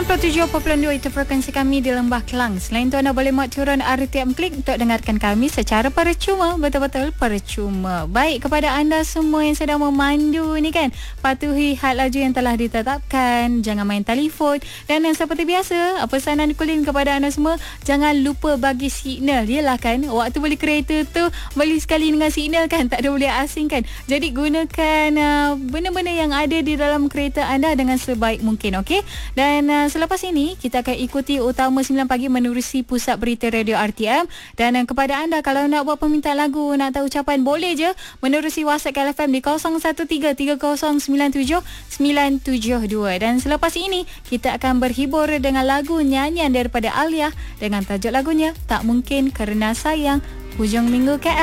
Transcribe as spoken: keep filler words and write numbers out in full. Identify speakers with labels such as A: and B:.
A: sembilan puluh tujuh perpuluhan dua itu frekuensi kami di Lembah Kelang. Selain itu, anda boleh muat turun R T M Klik untuk dengarkan kami secara percuma. Betul-betul percuma. Baik, kepada anda semua yang sedang memandu ni kan, patuhi had laju yang telah ditetapkan. Jangan main telefon. Dan yang seperti biasa, pesanan Kulin kepada anda semua, jangan lupa bagi signal. Yelah kan, waktu beli kereta tu, beli sekali dengan signal kan, tak ada boleh asing kan. Jadi gunakan uh, benda-benda yang ada di dalam kereta anda dengan sebaik mungkin, okey? Dan uh, selepas ini kita akan ikuti utama sembilan pagi menerusi pusat berita radio R T M. Dan uh, kepada anda, kalau nak buat permintaan lagu, nak tahu ucapan, boleh je menerusi WhatsApp K L F M di kosong satu tiga tiga kosong sembilan tujuh sembilan tujuh dua. Dan selepas ini kita akan berhibur dengan lagu nyanyian daripada Alia dengan tajuk lagunya Tak Mungkin Kerana Sayang. Hujung minggu K L.